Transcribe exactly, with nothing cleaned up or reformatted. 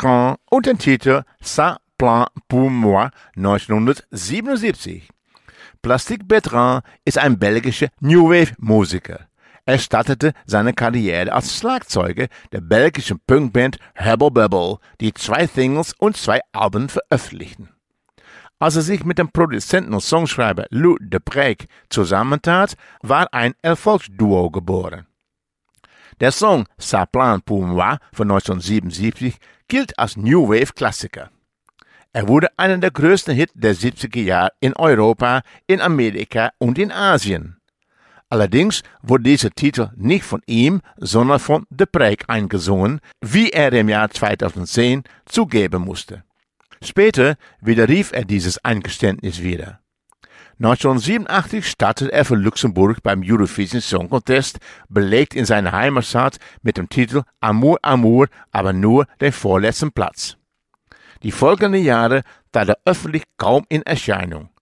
Bertrand und den Titel Ça plane pour moi neunzehnhundertsiebenundsiebzig. Plastic Bertrand ist ein belgischer New Wave-Musiker. Er startete seine Karriere als Schlagzeuger der belgischen Punkband Hubble Bubble, die zwei Singles und zwei Alben veröffentlichten. Als er sich mit dem Produzenten und Songschreiber Lou Deprez zusammentat, war ein Erfolgsduo geboren. Der Song Ça plane pour moi von neunzehnhundertsiebenundsiebzig gilt als New Wave Klassiker. Er wurde einer der größten Hits der siebziger Jahre in Europa, in Amerika und in Asien. Allerdings wurde dieser Titel nicht von ihm, sondern von Deprez eingesungen, wie er im Jahr zweitausendzehn zugeben musste. Später widerrief er dieses Eingeständnis wieder. neunzehnhundertsiebenundachtzig startete er für Luxemburg beim Eurovision Song Contest, belegt in seiner Heimatstadt mit dem Titel Amour, Amour, aber nur den vorletzten Platz. Die folgenden Jahre trat er öffentlich kaum in Erscheinung.